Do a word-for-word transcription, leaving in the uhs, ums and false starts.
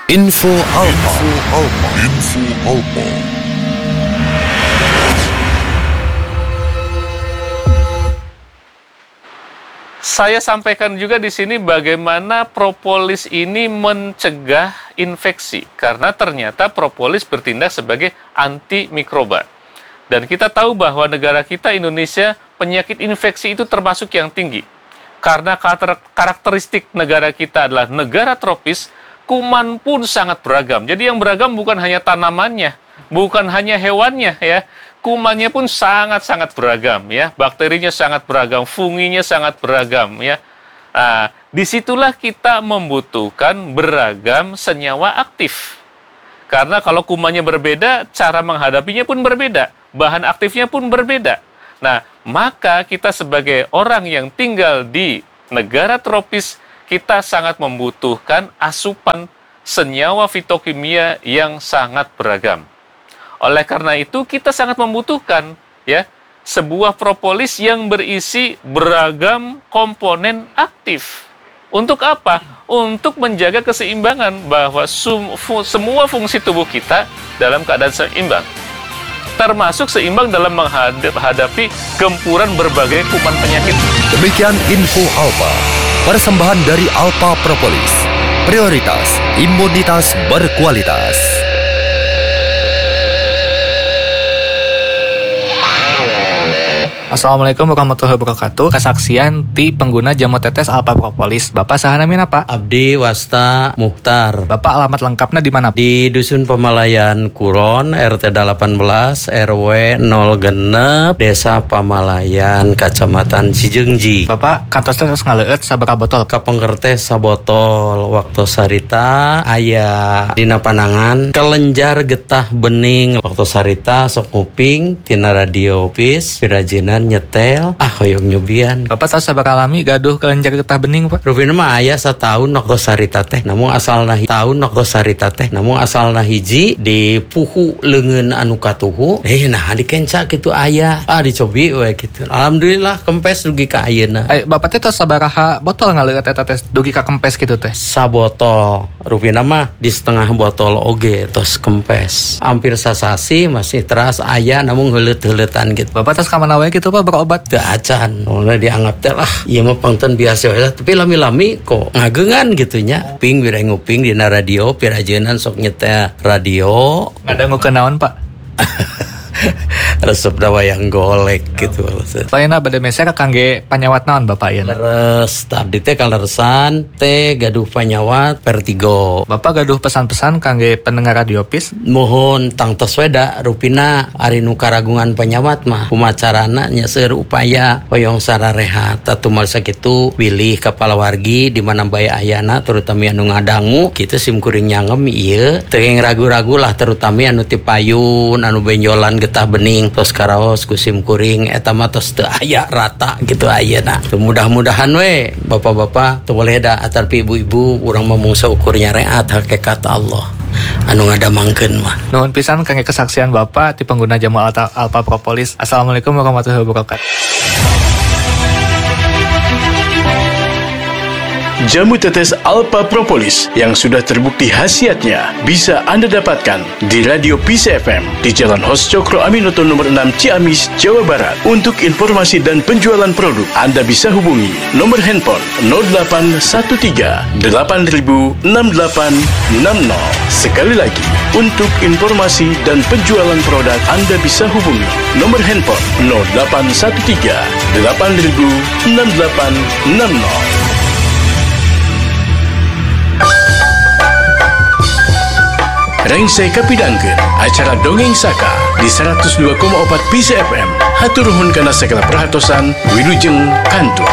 Info Alpa. Info Alpa. Info Alpa. Saya sampaikan juga di sini bagaimana propolis ini mencegah infeksi, karena ternyata propolis bertindak sebagai antimikroba. Dan kita tahu bahwa negara kita Indonesia penyakit infeksi itu termasuk yang tinggi. Karena karakteristik negara kita adalah negara tropis, kuman pun sangat beragam. Jadi yang beragam bukan hanya tanamannya, bukan hanya hewannya ya. Kumannya pun sangat-sangat beragam ya. Bakterinya sangat beragam, funginya sangat beragam ya. Nah, disitulah kita membutuhkan beragam senyawa aktif. Karena kalau kumannya berbeda, cara menghadapinya pun berbeda, bahan aktifnya pun berbeda. Nah, maka kita sebagai orang yang tinggal di negara tropis, kita sangat membutuhkan asupan senyawa fitokimia yang sangat beragam. Oleh karena itu, kita sangat membutuhkan ya sebuah propolis yang berisi beragam komponen aktif. Untuk apa? Untuk menjaga keseimbangan bahwa sum, fu, semua fungsi tubuh kita dalam keadaan seimbang. Termasuk seimbang dalam menghadapi gempuran berbagai kuman penyakit. Demikian Info Alpa, persembahan dari Alpa Propolis. Prioritas imunitas berkualitas. Assalamualaikum warahmatullahi wabarakatuh. Kesaksian ti pengguna jamu tetes Alpa Propolis. Bapak saha namina Pak? Abdi Wasta Muhtar. Bapak alamat lengkapnya di mana? Di Dusun Pamalayan Kuron, R T delapan belas, R W nol genep, Desa Pamalayan, Kecamatan Cijeungji. Bapak kantos terus ngaleueut sabaraha botol? Kapengker sabotol. Waktu sarita aya dina panangan kelenjar getah bening. Waktu sarita sok nguping tina radio pis pirajinan nyetel ah hoyong nyubian. Bapak tahu sabaraha lami gaduh kelenjar getah bening Pak? Rupina mah aya satahun waktu sarita teh namun asalna tahun waktu sarita teh namun asalna hiji di puhu leungeun anu katuhu eh nah dikenca kitu aya ah dicobi we kitu. Alhamdulillah kempes dugi ka ayeuna. Eh Bapak teh tos sabaraha botol ngaleueut eta teh dugi ka kempes kitu teh? Sabotol. Rupina mah di setengah botol oge tos kempes. Hampir sasasi masih teras aya namun heuleut-heuleutan gitu. Bapak tos ka mana wae kitu Pak berobat? Teu acan. Mulai dianggap teh lah ieu mah pangten biasa we tapi lami-lami kok ngageungan gitu nya. Ping bire nguping dina radio pirajeunan sok nyetel radio. Ngadangukeun naon Pak? Resep da wayang golek gitu. Lainna bade meser kangge panyawat naon Bapak ieu? Leres abdi teh kaleresan teh gaduh panyawat Vertigo. Bapak gaduh pesan-pesan kangge pendengar radio pis? Mohon tangtos we da rupina ari nu karagungan panyawat mah kumacarana nya seueur upaya hoyong sararehat atuh sakitu pilih kepala wargi di mana bae ayana terutama anu ngadangu kitu simkuring nyangem ieu teu ragu-ragu lah terutama anu ti payun anu benjolan getah bening tos karaos ku simkuring eta mah tos teu aya rata gitu ayeuna. Mudah-mudahan we bapak-bapak teu boleh da atarpi ibu-ibu urang mah mung saukur nyareat hakikat Allah anu ngadamangkeun mah. Nuhun pisan kangge kesaksian Bapak ti pengguna jamu Alta, Alpa Propolis. Assalamualaikum warahmatullahi wabarakatuh. Jamu tetes Alpa Propolis yang sudah terbukti khasiatnya bisa Anda dapatkan di Radio Peace F M di Jalan Hos Cokro Aminoto nomor enam Ciamis, Jawa Barat. Untuk informasi dan penjualan produk, Anda bisa hubungi nomor handphone nol delapan satu tiga delapan nol enam delapan enam nol. Sekali lagi, untuk informasi dan penjualan produk, Anda bisa hubungi nomor handphone nol delapan satu tiga delapan nol enam delapan enam nol. Rengsai kapidangkeun acara Dongeng Saka di seratus dua koma empat Peace F M. Hatur nuhun kana segala perhatosan, wilujeng kantur.